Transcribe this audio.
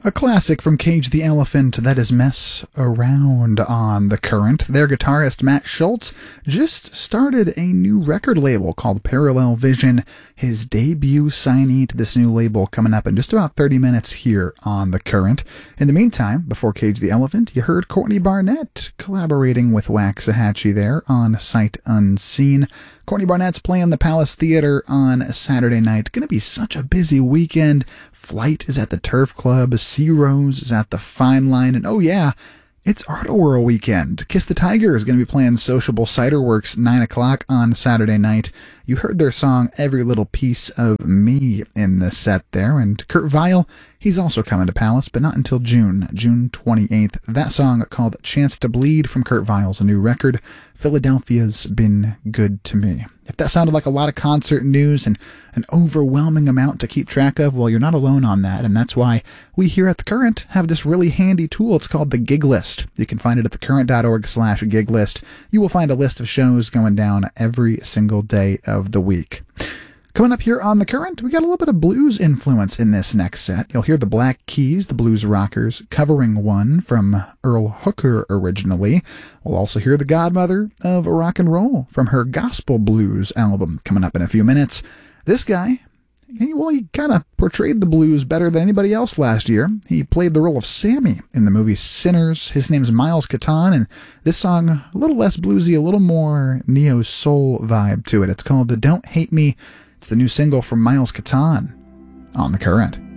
A classic from Cage the Elephant, that is Mess Around on The Current. Their guitarist Matt Schultz just started a new record label called Parallel Vision. His debut signee to this new label coming up in just about 30 minutes here on The Current. In the meantime, before Cage the Elephant, you heard Courtney Barnett collaborating with Waxahachie there on Sight Unseen. Courtney Barnett's playing the Palace Theater on Saturday night. Going to be such a busy weekend. Flight is at the Turf Club. Sea Rose is at the Fine Line. And oh yeah, it's Art Whirl weekend. Kiss the Tiger is going to be playing Sociable Cider Works 9 o'clock on Saturday night. You heard their song Every Little Piece of Me in the set there. And Kurt Vile, he's also coming to Palace, but not until June 28th. That song called Chance to Bleed from Kurt Vile's new record, Philadelphia's Been Good to Me. If that sounded like a lot of concert news and an overwhelming amount to keep track of, well, you're not alone on that, and that's why we here at The Current have this really handy tool. It's called the Gig List. You can find it at thecurrent.org/gig list. You will find a list of shows going down every single day of the week. Coming up here on The Current, we got a little bit of blues influence in this next set. You'll hear the Black Keys, the Blues Rockers, covering one from Earl Hooker originally. We'll also hear the godmother of rock and roll from her Gospel Blues album coming up in a few minutes. This guy, he kind of portrayed the blues better than anybody else last year. He played the role of Sammy in the movie Sinners. His name's Miles Catan, and this song, a little less bluesy, a little more neo-soul vibe to it. It's called the Don't Hate Me. It's the new single from Miles Catan on The Current.